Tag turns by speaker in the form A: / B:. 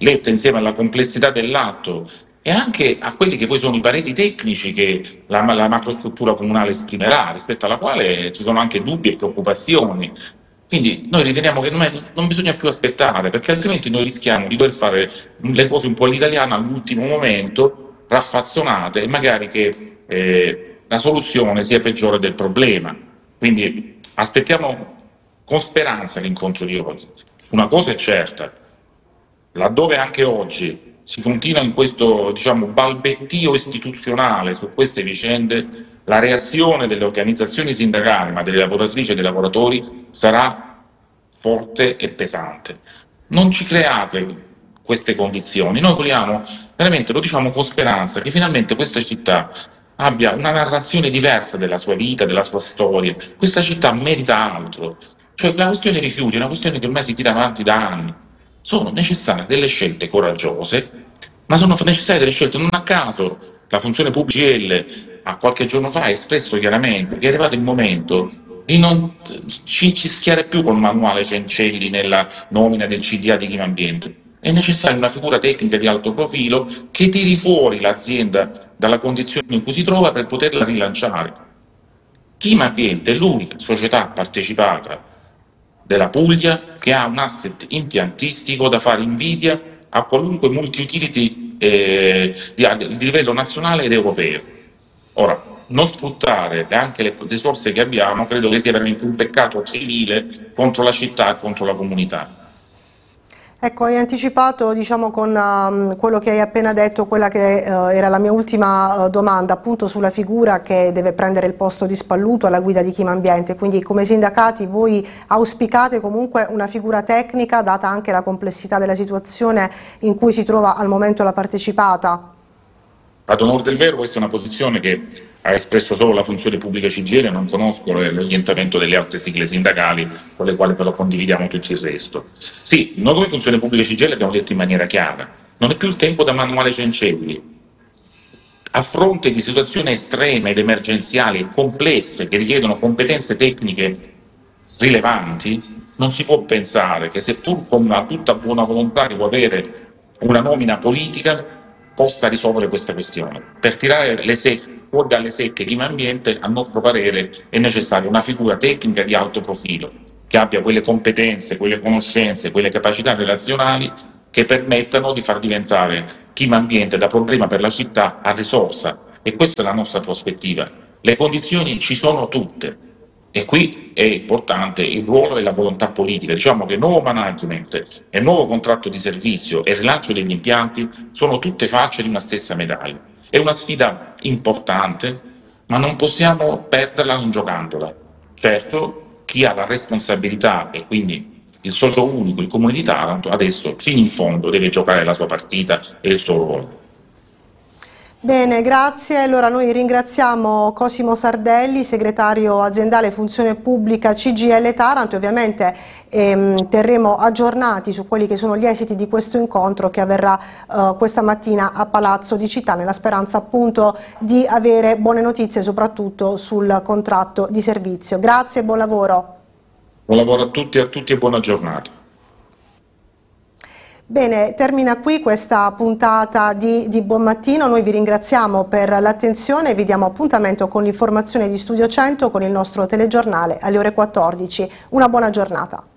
A: letta insieme alla complessità dell'atto e anche a quelli che poi sono i pareri tecnici che la macrostruttura comunale esprimerà, rispetto alla quale ci sono anche dubbi e preoccupazioni. Quindi noi riteniamo che non bisogna più aspettare, perché altrimenti noi rischiamo di dover fare le cose un po' all'italiana all'ultimo momento, raffazzonate, e magari che la soluzione sia peggiore del problema. Quindi aspettiamo con speranza l'incontro di oggi. Una cosa è certa: laddove anche oggi si continua in questo, diciamo, balbettio istituzionale su queste vicende, la reazione delle organizzazioni sindacali, ma delle lavoratrici e dei lavoratori, sarà forte e pesante. Non ci create queste condizioni. Noi vogliamo, veramente lo diciamo con speranza, che finalmente questa città abbia una narrazione diversa della sua vita, della sua storia. Questa città merita altro. Cioè, la questione dei rifiuti è una questione che ormai si tira avanti da anni. Sono necessarie delle scelte coraggiose, ma sono necessarie delle scelte. Non a caso la funzione pubblica CGIL a qualche giorno fa ha espresso chiaramente che è arrivato il momento di non ci schiare più col manuale Cencelli nella nomina del CDA di Clima Ambiente. È necessaria una figura tecnica di alto profilo che tiri fuori l'azienda dalla condizione in cui si trova per poterla rilanciare. Clima Ambiente è l'unica società partecipata della Puglia che ha un asset impiantistico da fare invidia a qualunque multi-utility di livello nazionale ed europeo. Ora, non sfruttare anche le risorse che abbiamo credo che sia veramente un peccato civile contro la città e contro la comunità.
B: Ecco, hai anticipato, diciamo, con quello che hai appena detto, quella che era la mia ultima domanda, appunto sulla figura che deve prendere il posto di Spalluto alla guida di Clima Ambiente. Quindi come sindacati voi auspicate comunque una figura tecnica, data anche la complessità della situazione in cui si trova al momento la partecipata?
A: Ad onor del vero, questa è una posizione che ha espresso solo la funzione pubblica CGIL, non conosco l'orientamento delle altre sigle sindacali con le quali però condividiamo tutto il resto. Sì, noi come funzione pubblica CGIL abbiamo detto in maniera chiara: non è più il tempo da manuale Cencelli. A fronte di situazioni estreme ed emergenziali e complesse che richiedono competenze tecniche rilevanti, non si può pensare che, seppur con una tutta buona volontà che può avere una nomina politica, possa risolvere questa questione. Per tirare le fuori dalle secche Clima Ambiente, a nostro parere, è necessaria una figura tecnica di alto profilo, che abbia quelle competenze, quelle conoscenze, quelle capacità relazionali che permettano di far diventare Clima Ambiente da problema per la città a risorsa. E questa è la nostra prospettiva. Le condizioni ci sono tutte. E qui è importante il ruolo e la volontà politica. Diciamo che nuovo management e nuovo contratto di servizio e rilancio degli impianti sono tutte facce di una stessa medaglia. È una sfida importante, ma non possiamo perderla non giocandola. Certo, chi ha la responsabilità, e quindi il socio unico, il Comune di Taranto, adesso fino in fondo deve giocare la sua partita e il suo ruolo.
B: Bene, grazie. Allora noi ringraziamo Cosimo Sardelli, segretario aziendale Funzione Pubblica CGIL Taranto, e ovviamente terremo aggiornati su quelli che sono gli esiti di questo incontro che avverrà questa mattina a Palazzo di Città, nella speranza appunto di avere buone notizie soprattutto sul contratto di servizio. Grazie e buon lavoro.
A: Buon lavoro a tutti e buona giornata.
B: Bene, termina qui questa puntata di Buon Mattino. Noi vi ringraziamo per l'attenzione e vi diamo appuntamento con l'informazione di Studio 100 con il nostro telegiornale alle ore 14. Una buona giornata.